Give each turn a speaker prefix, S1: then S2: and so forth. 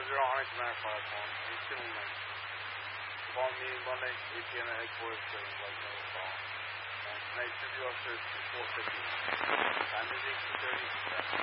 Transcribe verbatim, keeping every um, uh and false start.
S1: zero on command five one. He's still in there. Call me Monday, eight p m at headquarters, so you let me know what's wrong. And tonight's interview officer is four fifty. Time is eighteen thirty.